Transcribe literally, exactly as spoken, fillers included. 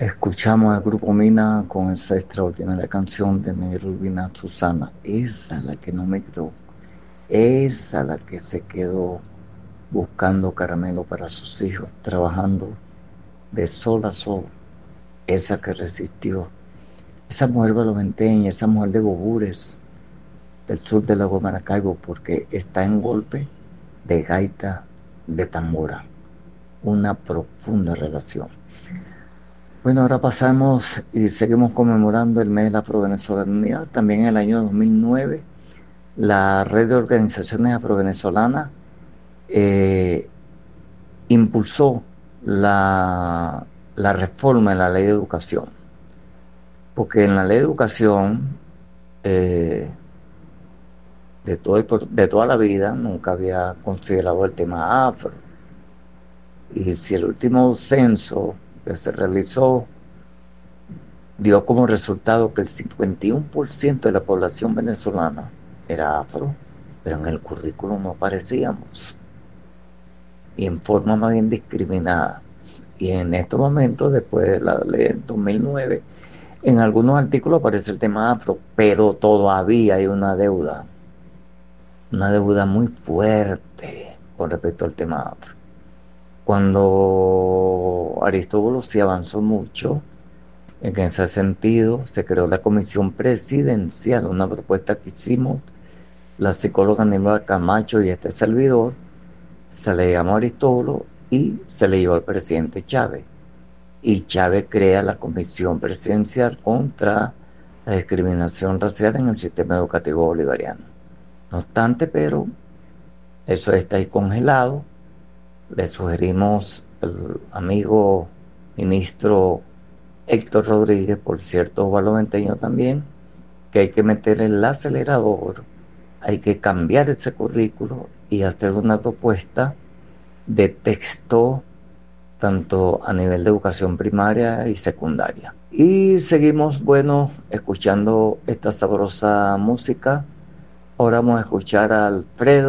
Escuchamos al grupo Mina con esa extraordinaria canción de Miguel Urbina Susana. Esa la que no me quedó. Esa la que se quedó buscando caramelo para sus hijos, trabajando de sol a sol. Esa que resistió. Esa mujer baloventeña, esa mujer de Bobures, del sur del lago Maracaibo, porque está en golpe de gaita de tambora. Una profunda relación. Bueno, ahora pasamos y seguimos conmemorando el mes de la afrovenezolanidad. También en el año dos mil nueve, la red de organizaciones afrovenezolanas eh, impulsó la, la reforma en la ley de educación. Porque en la ley de educación eh, de, todo el, de toda la vida nunca había considerado el tema afro. Y si el último censo que se realizó dio como resultado que el cincuenta y uno por ciento de la población venezolana era afro, pero en el currículum no aparecíamos, y en forma más bien discriminada. Y en estos momentos, después de la ley del dos mil nueve, en algunos artículos aparece el tema afro, pero todavía hay una deuda, una deuda muy fuerte con respecto al tema afro. Cuando Aristóbulo se avanzó mucho, en ese sentido, se creó la comisión presidencial, una propuesta que hicimos la psicóloga Aníbal Camacho y este servidor. Se le llamó a Aristóbulo y se le llevó al presidente Chávez. Y Chávez crea la comisión presidencial contra la discriminación racial en el sistema educativo bolivariano. No obstante, pero eso está ahí congelado. Le sugerimos al amigo ministro Héctor Rodríguez, por cierto, baloventeño también, que hay que meter el acelerador, hay que cambiar ese currículo y hacer una propuesta de texto tanto a nivel de educación primaria y secundaria. Y seguimos, bueno, escuchando esta sabrosa música. Ahora vamos a escuchar a Alfredo